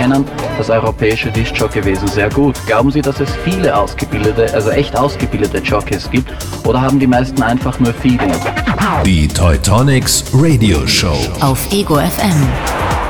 kennen das europäische Diskjockey-Wesen sehr gut. Glauben Sie, dass es viele ausgebildete, also echt ausgebildete Jockeys gibt, oder haben die meisten einfach nur Feeling? Die Teutonics Radio Show auf Ego FM.